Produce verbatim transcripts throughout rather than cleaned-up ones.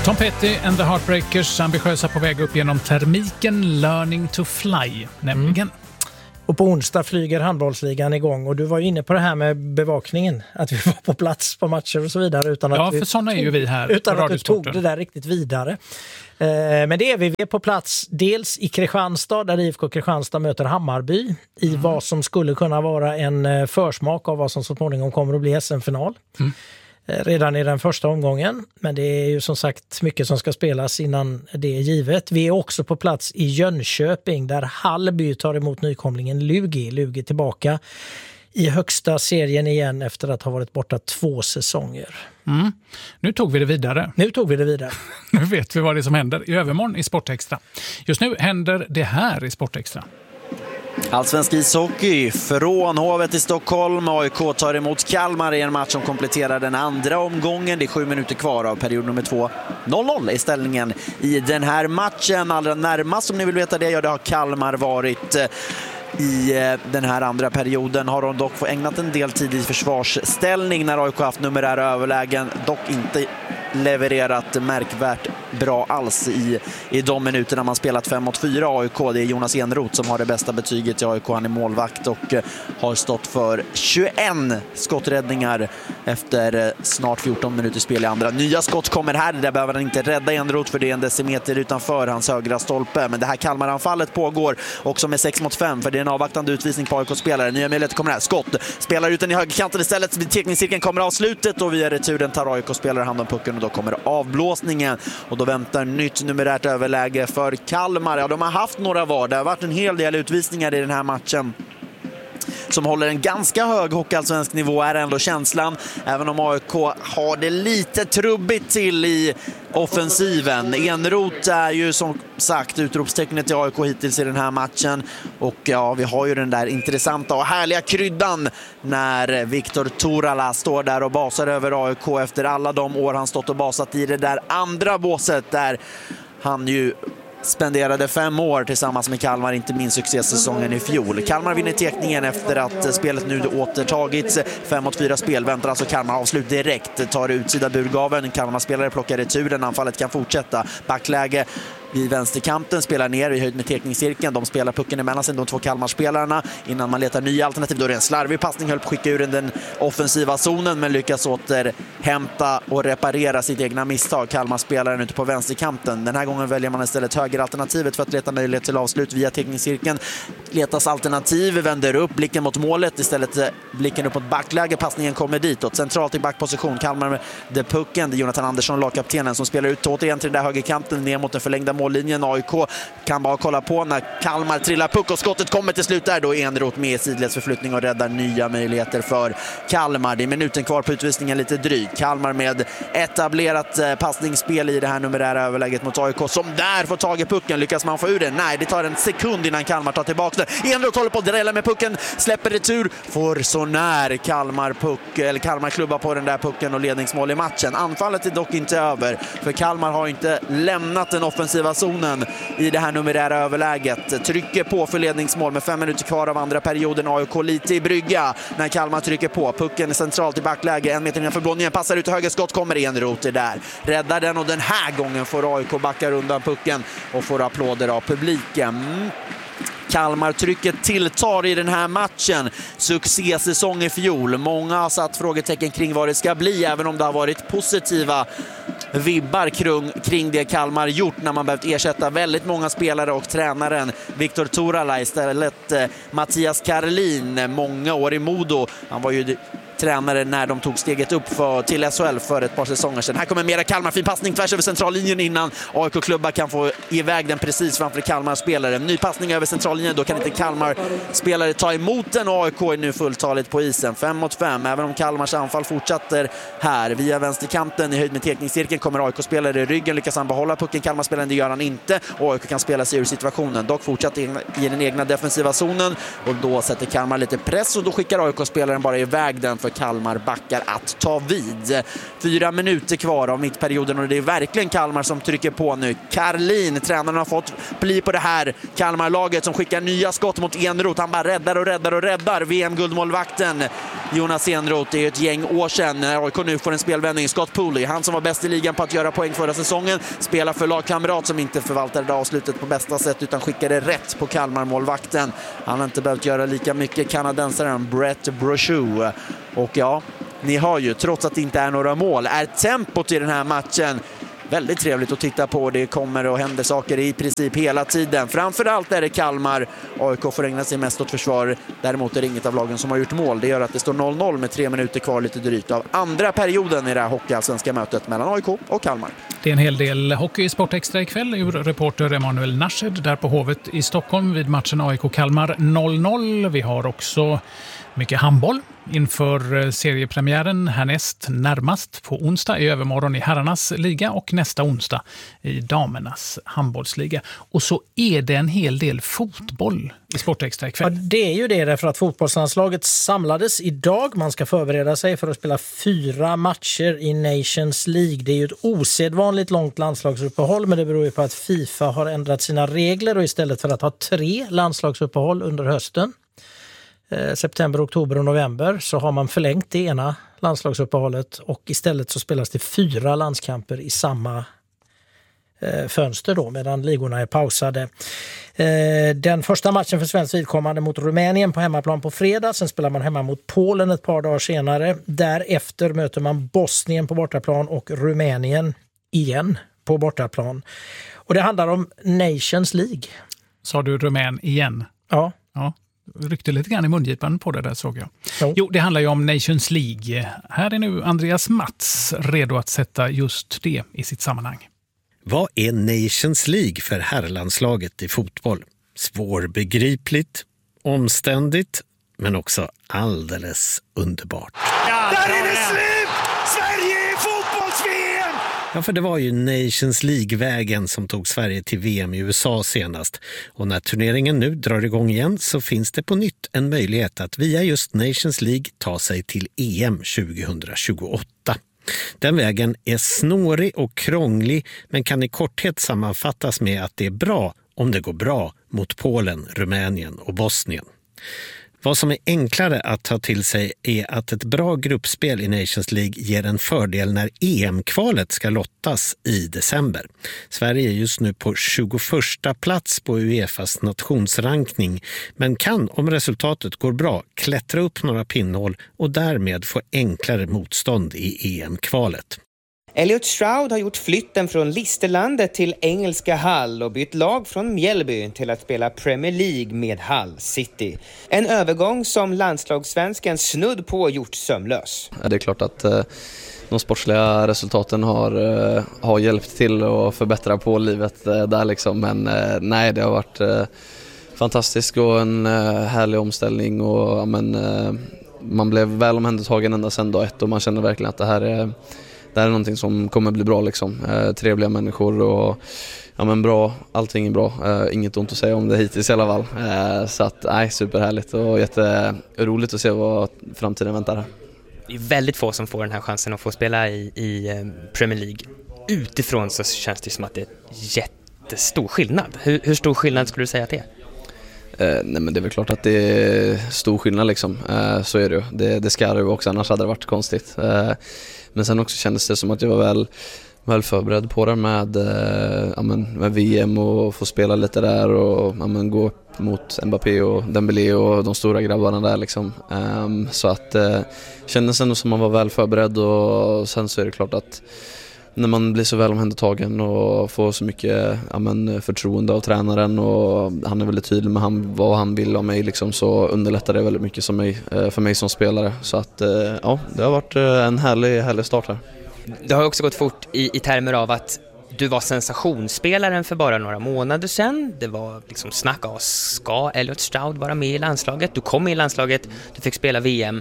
Tom Petty and the Heartbreakers, ambitiösa på väg upp genom termiken Learning to Fly, nämligen. Mm. Och på onsdag flyger handbollsligan igång och du var ju inne på det här med bevakningen, att vi var på plats på matcher och så vidare. Utan ja, att för sådana är ju vi här utan på att du tog det där riktigt vidare. Eh, men det är vi, vi är på plats dels i Kristianstad där I F K Kristianstad möter Hammarby i mm. vad som skulle kunna vara en försmak av vad som så småningom kommer att bli S M-final. Mm. Redan i den första omgången, men det är ju som sagt mycket som ska spelas innan det är givet. Vi är också på plats i Jönköping där Hallby tar emot nykomlingen Lugi. Lugi tillbaka i högsta serien igen efter att ha varit borta två säsonger. Mm. Nu tog vi det vidare. Nu tog vi det vidare. Nu vet vi vad det är som händer i övermorgon i Sportextra. Just nu händer det här i Sportextra. Allsvensk ishockey från Hovet i Stockholm. A I K tar emot Kalmar i en match som kompletterar den andra omgången. Det är sju minuter kvar av period nummer två. noll noll i ställningen i den här matchen. Allra närmast, om ni vill veta det, ja, det har Kalmar varit i den här andra perioden. Har de dock fått ägnat en del tid i försvarsställning när A I K haft numerära överlägen. Dock inte levererat märkvärt bra alls i, i de minuterna man spelat fem mot fyra A I K. Det är Jonas Enroth som har det bästa betyget i A I K. Han är målvakt och har stått för tjugoett skotträddningar efter snart fjorton minuter spel i andra. Nya skott kommer här, där behöver han inte rädda Enroth för det är en decimeter utanför hans högra stolpe. Men det här Kalmaranfallet pågår också med sex mot fem för det är en avvaktande utvisning på A I K-spelare. Nya möjligheter kommer här, skott. Spelar ut den i högerkanten istället, vid teckningscirkeln kommer avslutet och via returen tar A I K-spelare hand om pucken och då kommer avblåsningen och då väntar nytt numerärt överläge för Kalmar. Ja, de har haft några var. Det har varit en hel del utvisningar i den här matchen som håller en ganska hög hockeyallsvensk nivå är ändå känslan, även om A I K har det lite trubbigt till i offensiven. Enroth är ju som sagt utropstecknet i A I K hittills i den här matchen och ja, vi har ju den där intressanta och härliga kryddan när Viktor Torala står där och basar över A I K efter alla de år han stått och basat i det där andra båset där han ju spenderade fem år tillsammans med Kalmar, inte minst succésäsongen i fjol. Kalmar vinner tekningen efter att spelet nu återtagits. fem mot fyra spel väntar alltså Kalmar avslut direkt. Tar utsida burgaven. Kalmar-spelare plockar returen. Anfallet kan fortsätta. Backläge vid vänsterkanten, spelar ner i höjd med teckningscirkeln. De spelar pucken emellan sig, de två Kalmar-spelarna. Innan man letar nya alternativ, då är det en slarvig passning. Höll på att skicka ur den offensiva zonen, men lyckas återhämta och reparera sitt egna misstag. Kalmar-spelaren ute på vänsterkanten. Den här gången väljer man istället högeralternativet för att leta möjlighet till avslut via teckningscirkeln. Letas alternativ, vänder upp blicken mot målet. Istället blicken upp mot backläge. Passningen kommer ditåt. Centralt i backposition. Kalmar med det pucken. Det är Jonathan Andersson, lagkaptenen, som spelar ut återigen till den där högerkanten ner mot den förlängda mållinjen. A I K kan bara kolla på när Kalmar trillar puck och skottet kommer till slut där. Då är Enroth med i sidledsförflyttning och räddar nya möjligheter för Kalmar. Det är minuten kvar på utvisningen, lite drygt. Kalmar med etablerat passningsspel i det här numerära överläget mot A I K som där får tag i pucken. Lyckas man få ur den? Nej, det tar en sekund innan Kalmar tar tillbaka den. Enroth håller på att drälla med pucken, släpper retur, får så när Kalmar puck, eller Kalmar klubba på den där pucken och ledningsmål i matchen. Anfallet är dock inte över, för Kalmar har inte lämnat den offensiva zonen i det här numerära överläget. Trycker på för ledningsmål med fem minuter kvar av andra perioden. A I K lite i brygga när Kalmar trycker på. Pucken är centralt i backläge, en meter innanför blåningen, passar ut till höger, skott kommer Enroth där. Räddar den och den här gången får A I K backa undan pucken och får applåder av publiken. Kalmar-trycket tilltar i den här matchen. Succésäsong i fjol. Många har satt frågetecken kring vad det ska bli, även om det har varit positiva vibbar kring, kring det Kalmar gjort när man behövt ersätta väldigt många spelare och tränaren Viktor Torala istället eh, Mattias Karlin, många år i Modo. Han var ju tränare när de tog steget upp för, till S H L för ett par säsonger sedan. Här kommer mera Kalmar, fin passning tvärs över centrallinjen innan A I K-klubbar kan få iväg den precis framför Kalmar-spelare. Ny passning över centrallinjen, då kan inte Kalmar-spelare ta emot den och A I K är nu fulltaligt på isen. fem mot fem, även om Kalmars anfall fortsätter här. Via vänsterkanten i höjd med teckningscirkeln kommer A I K-spelare i ryggen, lyckas han behålla pucken. Kalmar-spelaren, det gör han inte. Och A I K kan spela sig ur situationen. Dock fortsatt i den egna defensiva zonen och då sätter Kalmar lite press och då skickar A I K-spelaren bara iväg den för Kalmar backar att ta vid. Fyra minuter kvar av mittperioden och det är verkligen Kalmar som trycker på nu. Karlin, tränaren, har fått bli på det här Kalmar-laget som skickar nya skott mot Enroth. Han bara räddar och räddar och räddar. V M-guldmålvakten Jonas Enroth, det är ett gäng år sedan. A I K nu får en spelvändning. Scott Pooley, han som var bäst i ligan på att göra poäng förra säsongen, spelar för lagkamrat som inte förvaltade det avslutet på bästa sätt utan skickade rätt på Kalmar-målvakten. Han har inte behövt göra lika mycket, kanadensaren Brett Brochu. Och ja, ni har ju, trots att det inte är några mål, är tempot i den här matchen väldigt trevligt att titta på. Det kommer och händer saker i princip hela tiden. Framförallt är det Kalmar. A I K får ägna sig mest åt försvar. Däremot är det inget av lagen som har gjort mål. Det gör att det står noll noll med tre minuter kvar lite drygt av andra perioden i det här hockeyallsvenska mötet mellan A I K och Kalmar. Det är en hel del hockey i Sportextra ikväll ur reporter Emanuel Nasched där på Hovet i Stockholm vid matchen A I K-Kalmar noll noll. Vi har också mycket handboll inför seriepremiären härnäst närmast på onsdag i övermorgon i herrarnas liga och nästa onsdag i damernas handbollsliga. Och så är det en hel del fotboll i Sportextra ikväll. Ja, det är ju det därför att fotbollslandslaget samlades idag. Man ska förbereda sig för att spela fyra matcher i Nations League. Det är ju ett osedvanligt långt landslagsuppehåll, men det beror ju på att FIFA har ändrat sina regler och istället för att ha tre landslagsuppehåll under hösten, september, oktober och november, så har man förlängt det ena landslagsuppehållet och istället så spelas det fyra landskamper i samma eh, fönster då medan ligorna är pausade. Eh, den första matchen för svensk vidkommande mot Rumänien på hemmaplan på fredag, sen spelar man hemma mot Polen ett par dagar senare. Därefter möter man Bosnien på bortaplan och Rumänien igen på bortaplan. Och det handlar om Nations League. Sa du Rumän igen? Ja. Ja. Ryckte lite grann i mungipan på det där, såg jag. Jo. Jo, det handlar ju om Nations League. Här är nu Andreas Mats redo att sätta just det i sitt sammanhang. Vad är Nations League för herrlandslaget i fotboll? Svårbegripligt, omständigt, men också alldeles underbart. Ja, där är det slut! Sverige är fotbolls-V M! Ja, för det var ju Nations League-vägen som tog Sverige till V M i U S A senast. Och när turneringen nu drar igång igen så finns det på nytt en möjlighet att via just Nations League ta sig till E M tjugohundratjugoåtta. Den vägen är snårig och krånglig men kan i korthet sammanfattas med att det är bra om det går bra mot Polen, Rumänien och Bosnien. Vad som är enklare att ta till sig är att ett bra gruppspel i Nations League ger en fördel när E M-kvalet ska lottas i december. Sverige är just nu på tjugoförsta plats på UEFAs nationsrankning men kan, om resultatet går bra, klättra upp några pinnhål och därmed få enklare motstånd i E M-kvalet. Elliot Stroud har gjort flytten från Listerlandet till engelska Hull och bytt lag från Mjällby till att spela Premier League med Hull City. En övergång som landslagssvensken snudd på gjort sömlös. Det är klart att eh, de sportsliga resultaten har, eh, har hjälpt till att förbättra på livet eh, där liksom. Men eh, nej, det har varit eh, fantastiskt och en eh, härlig omställning och ja, men, eh, man blev väl omhändertagen ända sedan dag ett och man känner verkligen att det här är Det här är någonting som kommer bli bra liksom. Eh, trevliga människor och ja men bra, allting är bra. Eh, inget ont att säga om det hittills i alla fall. Eh, så att, nej, superhärligt och jätteroligt att se vad framtiden väntar här. Det är väldigt få som får den här chansen att få spela i, i Premier League. Utifrån så känns det som att det är jättestor skillnad. Hur, hur stor skillnad skulle du säga att det är? Eh, nej men det är väl klart att det är stor skillnad liksom. Eh, så är det ju. Det, det ska det ju också, annars hade det varit konstigt. Eh, Men sen också kändes det som att jag var väl, väl förberedd på det med, eh, ja, men, med V M och få spela lite där och ja, men, gå upp mot Mbappé och Dembélé och de stora grabbarna där liksom. Um, så att eh, kändes ändå som man var väl förberedd och sen så är det klart att när man blir så väl omhändertagen och får så mycket ja, men, förtroende av tränaren och han är väldigt tydlig med han, vad han vill av mig liksom, så underlättar det väldigt mycket som mig, för mig som spelare. Så att ja, det har varit en härlig, härlig start här. Det har också gått fort i, i termer av att du var sensationsspelaren för bara några månader sedan. Det var liksom snack av, ska Elliot Stroud vara med i landslaget? Du kom med i landslaget, du fick spela V M.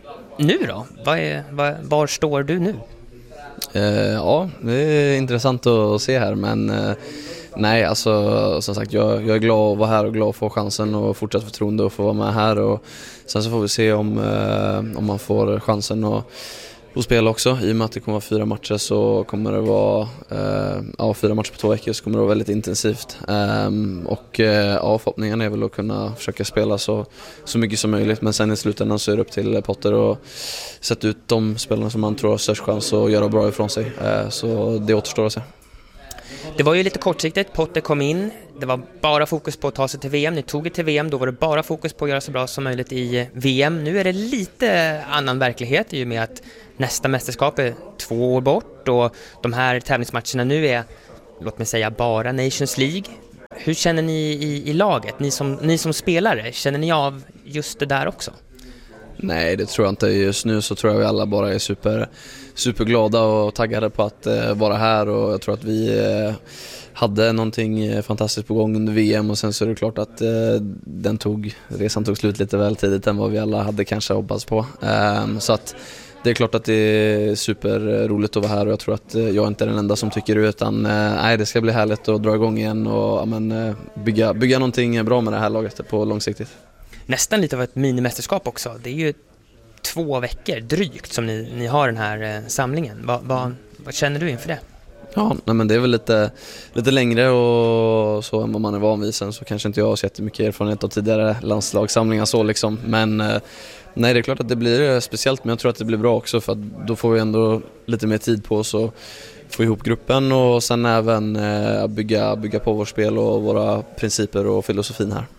Nu då? Var, är, var, var står du nu? Eh, ja, det är intressant att se här men eh, Nej, alltså som sagt, jag, jag är glad att vara här och glad att få chansen och fortsatt förtroende att få vara med här. Och sen så får vi se om, eh, om man får chansen att och spela också. I och med att det kommer vara fyra matcher så kommer det vara eh, ja, fyra matcher på två veckor så kommer det vara väldigt intensivt. Um, och eh, ja, förhoppningen är väl att kunna försöka spela så, så mycket som möjligt. Men sen i slutändan så är det upp till Potter och sätta ut de spelarna som man tror har störst chans att göra bra ifrån sig. Uh, så det återstår att se. Det var ju lite kortsiktigt, Potter kom in, det var bara fokus på att ta sig till V M, ni tog det till V M, då var det bara fokus på att göra så bra som möjligt i V M. Nu är det lite annan verklighet i och med att nästa mästerskap är två år bort och de här tävlingsmatcherna nu är, låt mig säga, bara Nations League. Hur känner ni i, i laget, ni som, ni som spelare, känner ni av just det där också? Nej, det tror jag inte. Just nu så tror jag vi alla bara är super, superglada och taggade på att eh, vara här och jag tror att vi eh, hade någonting fantastiskt på gång under V M och sen så är det klart att eh, den tog, resan tog slut lite väl tidigt än vad vi alla hade kanske hoppats på. Um, så att det är klart att det är superroligt att vara här och jag tror att jag inte är den enda som tycker det utan eh, nej, det ska bli härligt att dra igång igen och ja, men, bygga, bygga någonting bra med det här laget på långsiktigt. Nästan lite av ett minimästerskap också. Det är ju två veckor drygt som ni, ni har den här eh, samlingen. Va, va, vad känner du inför det? Ja, nej, men det är väl lite, lite längre och så än vad man är van vid. Sen så kanske inte jag har så jättemycket erfarenhet av tidigare landslagssamlingar så liksom. Men eh, nej, det är klart att det blir speciellt men jag tror att det blir bra också för att då får vi ändå lite mer tid på oss och få ihop gruppen och sen även eh, bygga, bygga på vårt spel och våra principer och filosofin här.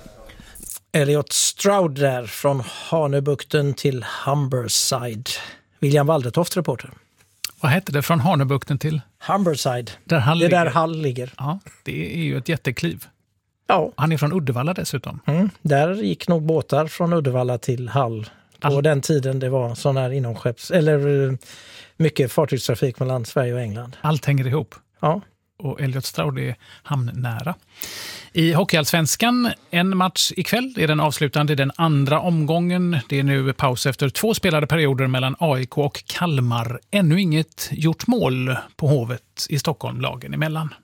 Elliot Stroud där från Hanöbukten till Humberside. William Waldertoft, reporter. Vad hette det från Hanöbukten till? Humberside. Där Hall det är ligger. Där Hall ligger. Ja, det är ju ett jättekliv. Ja. Han är från Uddevalla dessutom. Mm, där gick nog båtar från Uddevalla till Hall. På All... den tiden det var sån här inomskepps... Eller mycket fartygstrafik mellan Sverige och England. Allt hänger ihop. Ja. Och Elliot Stroud är hamnnära. I Hockeyallsvenskan, en match ikväll är den avslutande i den andra omgången. Det är nu paus efter två spelade perioder mellan A I K och Kalmar. Ännu inget gjort mål på Hovet i Stockholm lagen emellan.